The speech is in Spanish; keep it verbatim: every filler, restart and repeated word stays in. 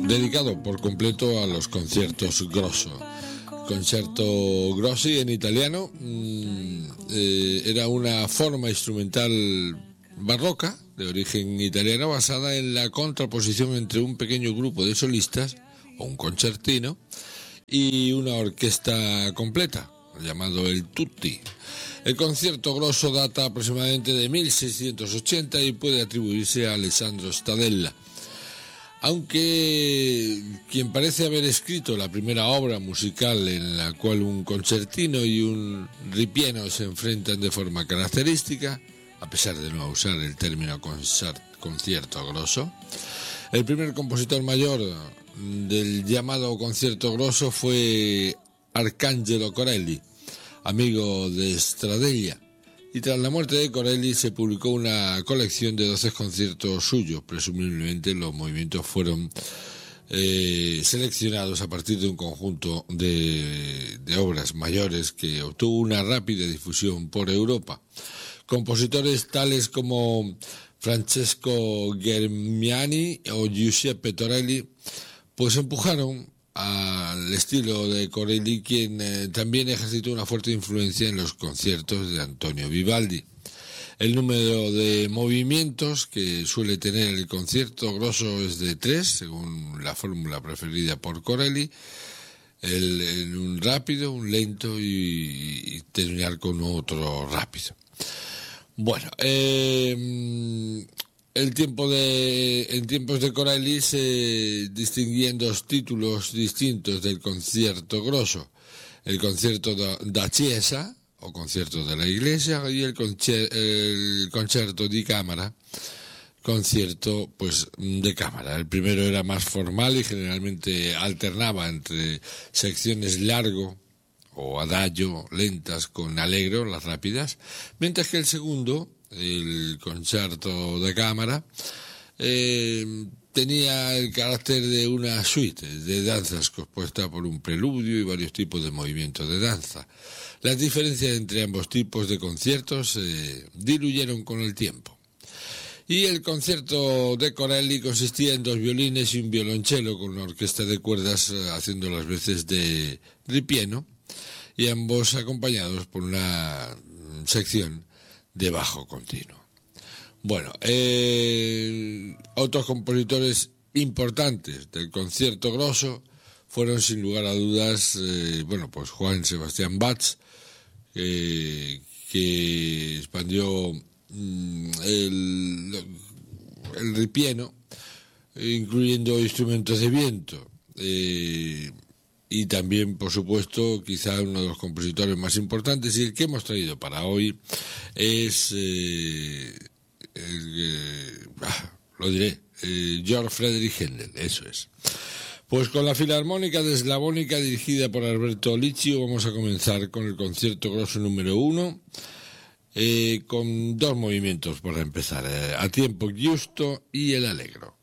dedicado por completo a los conciertos grosso. Concerto grossi en italiano mmm, eh, era una forma instrumental barroca de origen italiano basada en la contraposición entre un pequeño grupo de solistas o un concertino y una orquesta completa, llamado el tutti. El concierto grosso data aproximadamente de mil seiscientos ochenta y puede atribuirse a Alessandro Stadella, aunque quien parece haber escrito la primera obra musical en la cual un concertino y un ripieno se enfrentan de forma característica, a pesar de no usar el término concierto grosso, el primer compositor mayor del llamado concierto grosso fue Arcangelo Corelli, amigo de Stradella, y tras la muerte de Corelli se publicó una colección de doce conciertos suyos. Presumiblemente los movimientos fueron eh, seleccionados a partir de un conjunto de, de obras mayores que obtuvo una rápida difusión por Europa. Compositores tales como Francesco Germiani o Giuseppe Torelli pues empujaron al estilo de Corelli, quien eh, también ejercitó una fuerte influencia en los conciertos de Antonio Vivaldi. El número de movimientos que suele tener el concierto grosso es de tres, según la fórmula preferida por Corelli, el, el, un rápido, un lento y, y terminar con otro rápido. Bueno, eh, el tiempo de, en tiempos de Corelli se distinguían dos títulos distintos del concierto grosso: el concierto da, da Chiesa, o concierto de la iglesia, y el, concer, el concerto di cámara, concierto pues de cámara. El primero era más formal y generalmente alternaba entre secciones largo o adagio, lentas, con allegro, las rápidas, mientras que el segundo, el concerto de cámara, eh, tenía el carácter de una suite de danzas compuesta por un preludio y varios tipos de movimientos de danza. Las diferencias entre ambos tipos de conciertos se eh, diluyeron con el tiempo. Y el concierto de Corelli consistía en dos violines y un violonchelo con una orquesta de cuerdas eh, haciendo las veces de ripieno, y ambos acompañados por una sección de bajo continuo. Bueno, eh, otros compositores importantes del concierto grosso fueron sin lugar a dudas, eh, bueno, pues Juan Sebastián Bach, eh, que expandió mm, el, el ripieno, incluyendo instrumentos de viento, eh, y también, por supuesto, quizá uno de los compositores más importantes, y el que hemos traído para hoy es, eh, el, eh, ah, lo diré, eh, Georg Friedrich Händel, eso es. Pues con la Filarmónica de Eslavónica, dirigida por Alberto Liccio, vamos a comenzar con el concierto grosso número uno, eh, con dos movimientos para empezar, eh, a tiempo giusto y el allegro.